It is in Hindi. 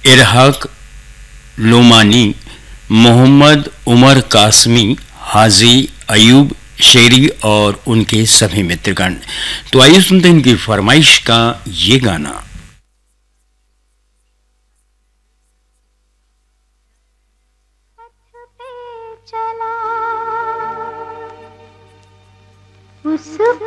इरहक लोमानी, मोहम्मद उमर कासमी, हाजी अयूब शेरी और उनके सभी मित्रगण। तो आइए सुनते हैं इनकी फरमाइश का ये गाना। उस